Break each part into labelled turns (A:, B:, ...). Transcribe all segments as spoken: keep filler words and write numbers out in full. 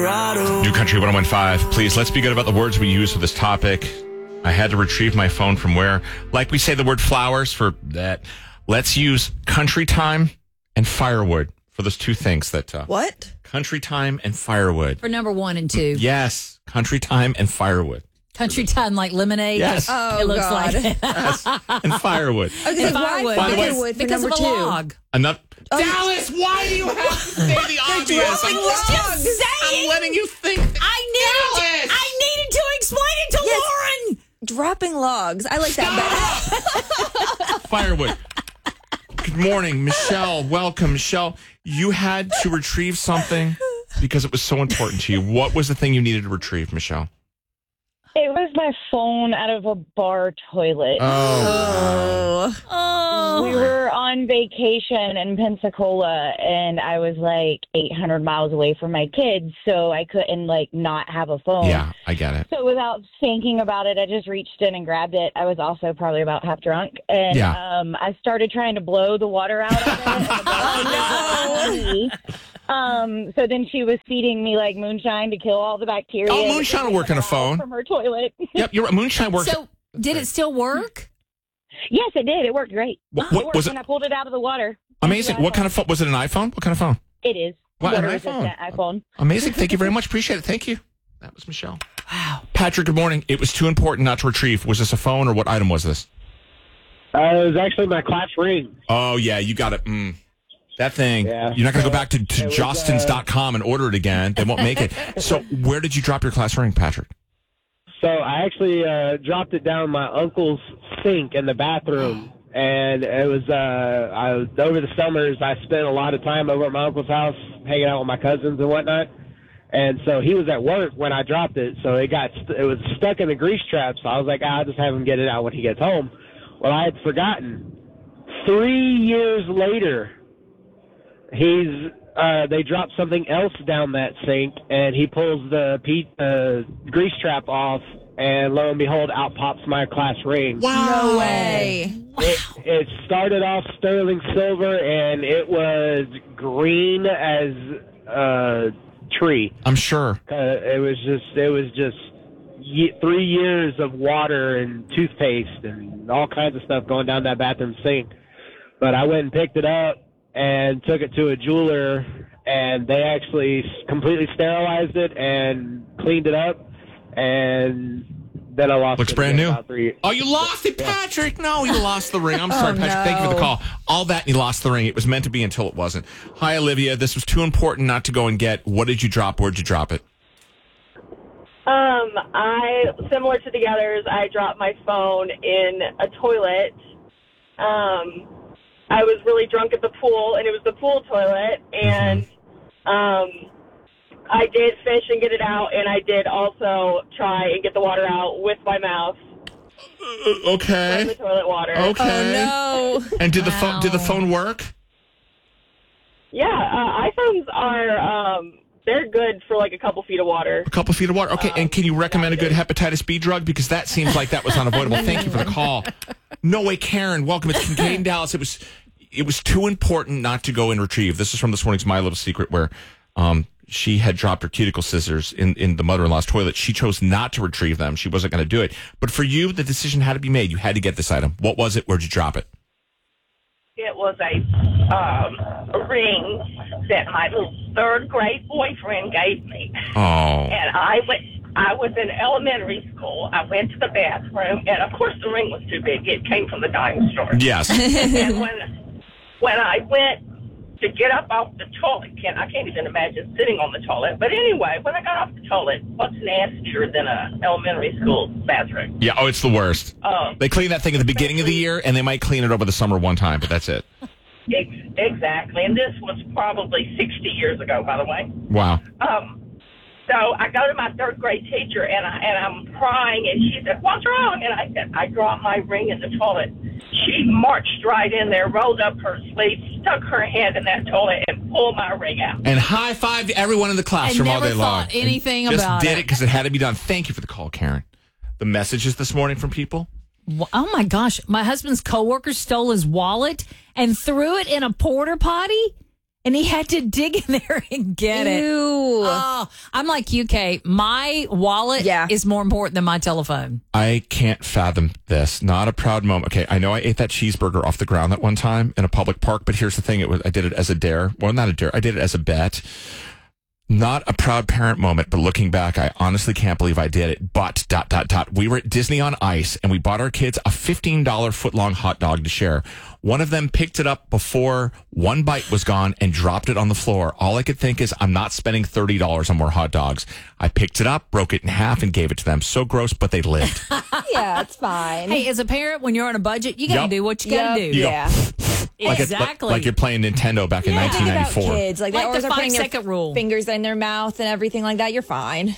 A: New Country one oh one five. Please, let's be good about the words we use for this topic. I had to retrieve my phone from where? Like we say the word flowers for that. Let's use country time and firewood for those two things that... Uh,
B: what?
A: Country time and firewood.
C: For number one and two.
A: Yes. Country time and firewood.
C: Country time like lemonade.
A: Yes.
B: Oh,
C: it looks
B: God.
C: like
A: Yes. And firewood.
B: Okay,
C: And
B: why
C: firewood.
A: By the way-
B: firewood for
C: because
B: number
C: of a
B: two?
C: log.
A: Another...
B: Oh.
A: Dallas, why do you have to say the obvious?
B: dropping
A: I'm,
B: logs.
C: Just saying.
A: I'm letting you think.
C: I needed, to,
A: Dallas.
C: I needed to explain it to
B: Yes.
C: Lauren.
B: Dropping logs. I like that better.
A: Firewood. Good morning, Michelle. Welcome, Michelle. You had to retrieve something because it was so important to you. What was the thing you needed to retrieve, Michelle?
D: It was my phone out of a bar toilet.
A: Oh.
C: Oh.
D: We were on vacation in Pensacola, and I was like eight hundred miles away from my kids, so I couldn't like not have a phone.
A: Yeah, I get it.
D: So without thinking about it, I just reached in and grabbed it. I was also probably about half drunk, and
A: Yeah.
D: um, I started trying to blow the water out of it. And the oh no! Um, so then she was feeding me like moonshine to kill all the bacteria.
A: Oh, moonshine will work on a phone.
D: From her toilet.
A: Yep, you're right. Moonshine works.
C: So, did it still work?
D: Yes, it did. It worked great.
A: What-
D: It
A: what
D: worked
A: was it?
D: when I pulled it out of the water.
A: Amazing.
D: Into
A: What
D: the
A: kind of phone? Was it an iPhone? What kind of phone?
D: It is.
A: What, an
D: Water
A: iPhone?
D: resistant iPhone.
A: Amazing. Thank you very much. Appreciate it. Thank you. That was Michelle.
C: Wow.
A: Patrick, good morning. It was too important not to retrieve. Was this a phone or what item was this?
E: Uh, it was actually my class ring.
A: Oh, yeah, you got it. Mm. That thing.
E: Yeah.
A: You're not going to go back to, to
E: It was,
A: Jostens dot com and order it again. They won't make it. So where did you drop your class ring, Patrick?
E: So I actually uh, dropped it down my uncle's sink in the bathroom. And it was, uh, I was, over the summers, I spent a lot of time over at my uncle's house hanging out with my cousins and whatnot. And so he was at work when I dropped it. So it got, st- it was stuck in the grease trap. So I was like, I'll just have him get it out when he gets home. Well, I had forgotten. Three years later, he's, uh, they dropped something else down that sink and he pulls the pe- uh, grease trap off. And lo and behold, out pops my class ring.
B: No way.
E: It, it started off sterling silver, and it was green as a tree.
A: I'm sure.
E: Uh, it was just, it was just ye- three years of water and toothpaste and all kinds of stuff going down that bathroom sink. But I went and picked it up and took it to a jeweler, and they actually s- completely sterilized it and cleaned it up. And then I lost
A: Looks
E: it
A: brand
E: again
A: new.
E: about three-
A: Oh, you lost it, Patrick. No, you lost the ring. I'm sorry,
B: Oh,
A: Patrick. Thank you for the
B: no.
A: call. All that, and you lost the ring. It was meant to be until it wasn't. Hi, Olivia. This was too important not to go and get. What did you drop? Where'd you drop it?
F: Um, I, similar to the others, I dropped my phone in a toilet. Um, I was really drunk at the pool, and it was the pool toilet, and um, I did fish and get it out, and I did also try and get the water out with my mouth
A: Uh,
F: from the
A: okay.
F: toilet water.
A: Okay.
B: Oh, no.
A: And did the phone?
C: Wow.
A: Did the phone work?
F: Yeah, uh, iPhones are, um, they're good for like a couple feet of water.
A: A couple feet of water. Okay. And can you recommend a good hepatitis B drug? Because that seems like that was unavoidable. Thank you for the call. No way, Karen. Welcome. It's Kincaid in Dallas. It was, it was too important not to go and retrieve. This is from this morning's My Little Secret, where um, she had dropped her cuticle scissors in, in the mother-in-law's toilet. She chose not to retrieve them. She wasn't going to do it. But for you, the decision had to be made. You had to get this item. What was it? Where'd you drop it?
G: It was a, um, a ring that my little third grade boyfriend gave me.
A: Oh.
G: And I went, I was in elementary school. I went to the bathroom, and of course the ring was too big. It came from the dime store.
A: Yes.
G: And when, when I went to get up off the toilet, Ken, I can't even imagine sitting on the toilet. But anyway, when I got off the toilet, what's nastier than a elementary school bathroom?
A: Yeah. Oh, it's the worst.
G: Um,
A: They clean that thing at the beginning of the year, and they might clean it over the summer one time, but that's it.
G: ex- exactly. And this was probably sixty years ago, by the way.
A: Wow.
G: Um, so I go to my third grade teacher, and, I, and I'm crying, and she said, "What's wrong?" And I said, "I dropped my ring in the toilet." She marched right in there, rolled up her sleeves, stuck her hand in that toilet, and pulled my ring out.
A: And high five to everyone in the classroom
C: I
A: all
C: never
A: day long.
C: thought anything
A: And just
C: about
A: did
C: it.
A: it because it had to be done. Thank you for the call, Karen. The messages this morning from people.
C: Wh- Oh my gosh. My husband's coworker stole his wallet and threw it in a porta potty. And he had to dig in there and get it.
B: Ew.
C: Oh, I'm like U K. My wallet
B: Yeah.
C: is more important than my telephone.
A: I can't fathom this. Not a proud moment. Okay, I know I ate that cheeseburger off the ground that one time in a public park, but here's the thing. It was I did it as a dare. Well, not a dare. I did it as a bet. Not a proud parent moment, but looking back, I honestly can't believe I did it. But, dot, dot, dot, we were at Disney on Ice, and we bought our kids a fifteen dollars foot-long hot dog to share. One of them picked it up before one bite was gone and dropped it on the floor. All I could think is, I'm not spending thirty dollars on more hot dogs. I picked it up, broke it in half, and gave it to them. So gross, but they lived.
B: Yeah, it's fine.
C: Hey, as a parent, when you're on a budget, you got to
A: Yup.
C: do what you got to
B: Yep.
C: do.
A: You go,
B: Yeah.
A: Like it-
C: Exactly.
A: like, like you're playing Nintendo back in
C: Yeah.
A: nineteen
B: Think about
A: ninety-four.
B: kids. Like, they
C: Like
B: always
C: the
B: are putting their
C: five-second rule.
B: fingers in their mouth and everything like that. You're fine.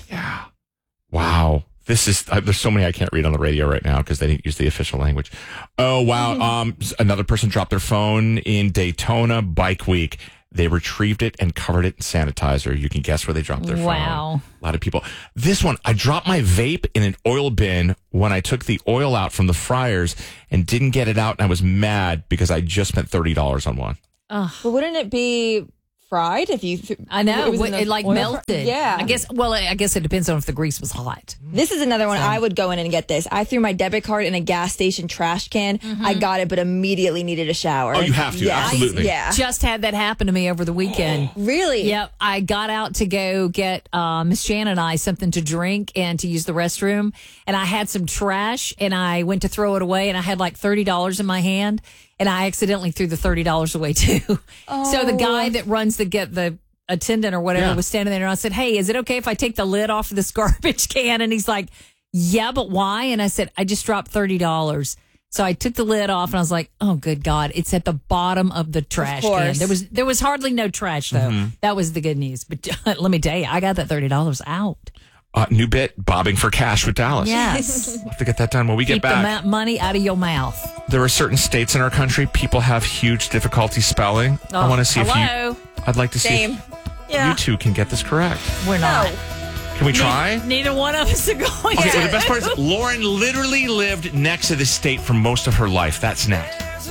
A: Wow. This is, uh, there's so many I can't read on the radio right now because they didn't use the official language. Oh, wow. um, s- another person dropped their phone in Daytona Bike Week. They retrieved it and covered it in sanitizer. You can guess where they dropped their phone.
C: Wow.
A: A lot of people. This one, I dropped my vape in an oil bin when I took the oil out from the fryers and didn't get it out. And I was mad because I just spent thirty dollars on one.
B: But wouldn't it be fried if you? Th-
C: I know.
B: It, was in
C: It,
B: the
C: like
B: oil fr-
C: melted.
B: Yeah.
C: I guess, well, I guess it depends on if the grease was hot.
B: This is another one. I would go in and get this. I threw my debit card in a gas station trash can. I got it, but immediately needed a shower.
A: Oh, you have to.
B: Yes.
A: Absolutely.
B: Yeah.
C: Just had that happen to me over the weekend.
B: Really?
C: Yep. I got out to go get uh, Miss Jan and I something to drink and to use the restroom. And I had some trash and I went to throw it away and I had like thirty dollars in my hand and I accidentally threw the thirty dollars away too. So the guy that runs the get the attendant or whatever
A: Yeah.
C: was standing there and I said, hey, is it okay if I take the lid off of this garbage can? And he's like, yeah, but why? And I said, I just dropped thirty dollars. So I took the lid off and I was like, oh, good God, it's at the bottom of the trash can.
B: course.
C: There was there was hardly no trash, though.
A: Mm-hmm.
C: That was the good news. But let me tell you, I got that thirty dollars out.
A: Uh, new bit, bobbing for cash with Dallas.
C: Yes.
A: We'll have to get that done when we get
C: Keep the
A: back.
C: ma- money out of your mouth.
A: There are certain states in our country people have huge difficulty spelling. I
C: Oh,
A: want to see
C: hello?
A: if you. I'd like to see
B: Same.
A: if you two can get this correct.
C: We're not.
A: Can we try?
C: Neither one of us are going
A: Okay,
C: to.
A: well, the best part is Lauren literally lived next to this state for most of her life. That's next.